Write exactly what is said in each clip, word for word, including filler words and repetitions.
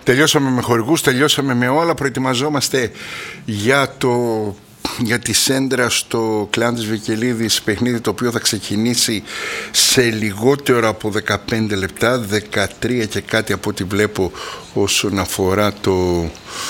τελειώσαμε με χορηγούς, τελειώσαμε με όλα. Προετοιμαζόμαστε για το... για τη Σέντρα στο Κλάν της Βικελίδης, παιχνίδι το οποίο θα ξεκινήσει σε λιγότερο από δεκαπέντε λεπτά, δεκατρία και κάτι από ό,τι βλέπω όσον αφορά το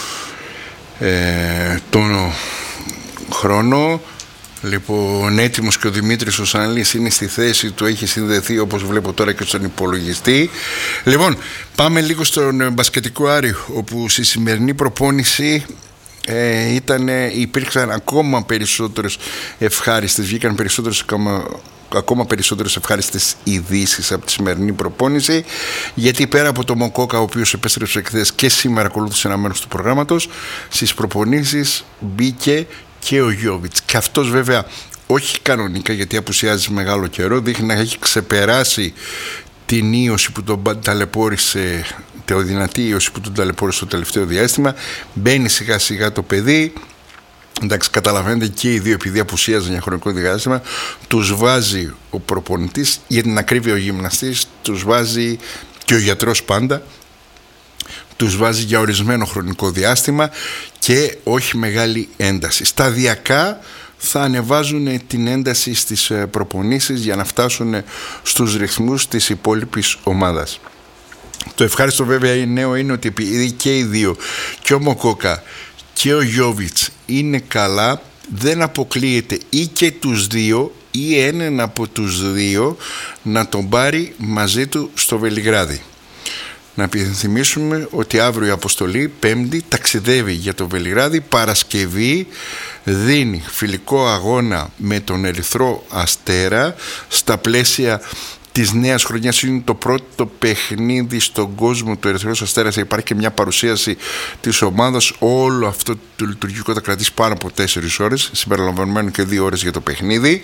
ε, τον χρόνο. Λοιπόν, έτοιμος και ο Δημήτρης ο Σανλής είναι στη θέση του, έχει συνδεθεί όπως βλέπω τώρα και στον υπολογιστή. Λοιπόν, πάμε λίγο στον μπασκετικό Άρη, όπου στη σημερινή προπόνηση Ε, ήτανε, υπήρξαν ακόμα περισσότερες ευχάριστες, βγήκαν περισσότερες ακόμα, ακόμα περισσότερες ευχάριστες ειδήσεις από τη σημερινή προπόνηση, γιατί πέρα από το Μοκόκα, ο οποίος επέστρεψε χθες και σήμερα ακολούθησε ένα μέρος του προγράμματος, στις προπονήσεις μπήκε και ο Γιόβιτς, και αυτός βέβαια όχι κανονικά, γιατί απουσιάζει μεγάλο καιρό, δείχνει να έχει ξεπεράσει την ίωση που τον ταλαιπώρησε, τη δυνατή ίωση που τον ταλαιπώρησε στο τελευταίο διάστημα. Μπαίνει σιγά σιγά το παιδί. Εντάξει, καταλαβαίνετε και οι δύο, επειδή απουσίαζαν για χρονικό διάστημα, τους βάζει ο προπονητής, για την ακρίβεια ο γυμναστής, τους βάζει και ο γιατρός πάντα, τους βάζει για ορισμένο χρονικό διάστημα και όχι μεγάλη ένταση. Σταδιακά θα ανεβάζουν την ένταση στις προπονήσεις για να φτάσουν στους ρυθμούς της υπόλοιπης ομάδας. Το ευχάριστο βέβαια νέο είναι ότι επειδή και οι δύο, και ο Μοκόκα και ο Γιόβιτς είναι καλά, δεν αποκλείεται ή και τους δύο ή έναν από τους δύο να τον πάρει μαζί του στο Βελιγράδι. Να επιθυμίσουμε ότι αύριο η αποστολή, Πέμπτη, ταξιδεύει για το Βελιγράδι. Παρασκευή δίνει φιλικό αγώνα με τον Ερυθρό Αστέρα στα πλαίσια της νέας χρονιάς. Είναι το πρώτο παιχνίδι στον κόσμο του Ερυθρός Αστέρας. Υπάρχει και μια παρουσίαση της ομάδας. Όλο αυτό το λειτουργικό θα κρατήσει πάνω από τέσσερις ώρες, συμπεριλαμβανομένου και δύο ώρες για το παιχνίδι.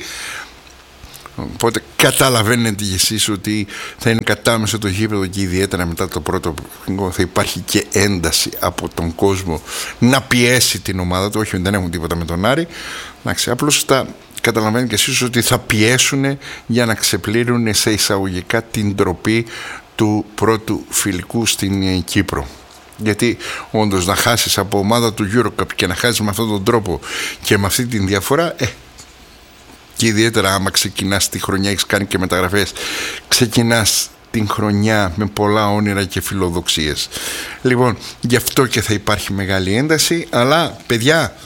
Οπότε καταλαβαίνετε κι εσείς ότι θα είναι κατάμεσα το γήπεδο, και ιδιαίτερα μετά το πρώτο θα υπάρχει και ένταση από τον κόσμο να πιέσει την ομάδα του. Όχι, δεν έχουν τίποτα με τον Άρη. Εντάξει, απλώς θα καταλαβαίνετε κι εσείς ότι θα πιέσουν για να ξεπλήρουν σε εισαγωγικά την ντροπή του πρώτου φιλικού στην Κύπρο. Γιατί όντως να χάσεις από ομάδα του EuroCup και να χάσεις με αυτόν τον τρόπο και με αυτή την διαφορά, ε, και ιδιαίτερα άμα ξεκινάς τη χρονιά, έχεις κάνει και μεταγραφές, ξεκινάς την χρονιά με πολλά όνειρα και φιλοδοξίες. Λοιπόν, γι' αυτό και θα υπάρχει μεγάλη ένταση. Αλλά παιδιά,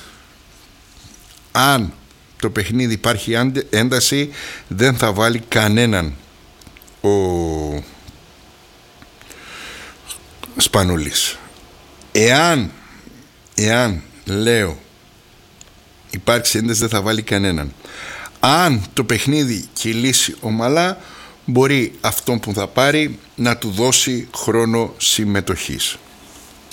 αν το παιχνίδι υπάρχει ένταση, δεν θα βάλει κανέναν ο Σπανούλης. Εάν εάν λέω υπάρξει ένταση, δεν θα βάλει κανέναν. Αν το παιχνίδι κυλήσει ομαλά, μπορεί αυτόν που θα πάρει να του δώσει χρόνο συμμετοχής.